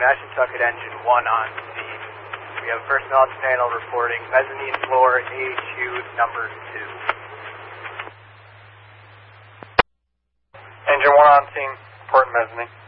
Mashantucket Engine 1 on scene. We have first knowledge panel reporting mezzanine floor AHU number 2. Engine 1 on scene, report mezzanine.